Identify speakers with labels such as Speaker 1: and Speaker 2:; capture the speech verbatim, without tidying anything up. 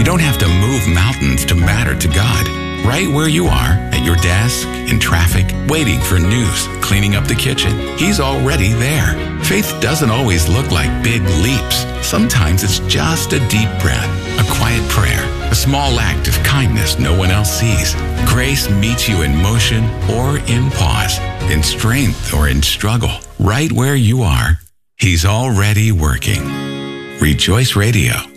Speaker 1: You don't have to move mountains to matter to God. Right where you are, at your desk, in traffic, waiting for news, cleaning up the kitchen, He's already there. Faith doesn't always look like big leaps. Sometimes it's just a deep breath, a quiet prayer, a small act of kindness no one else sees. Grace meets you in motion or in pause, in strength or in struggle. Right where you are, He's already working. Rejoice Radio.